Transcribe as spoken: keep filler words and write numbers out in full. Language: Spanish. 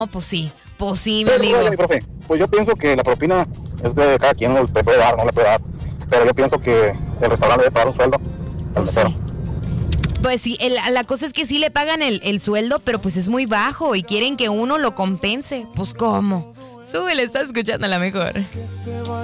Oh, pues sí, pues sí, mi Pero, amigo. oye, mi profe, pues yo pienso que la propina es de cada quien, no le puede dar, no le puede dar. Pero yo pienso que el restaurante debe pagar un sueldo al Pues mesero. sí. Pues sí, el- la cosa es que sí le pagan el, el sueldo, pero pues es muy bajo y quieren que uno lo compense. Pues ¿cómo? Súbele, estás escuchando a la mejor.